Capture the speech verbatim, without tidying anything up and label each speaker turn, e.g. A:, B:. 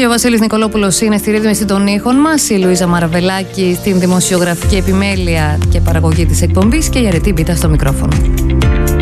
A: Και ο Βασίλης Νικολόπουλος είναι στη ρύθμιση των ήχων μας, η Λουίζα Μαραβελάκη στην δημοσιογραφική επιμέλεια και παραγωγή της εκπομπής και η Αρετή Μπίτα στο μικρόφωνο.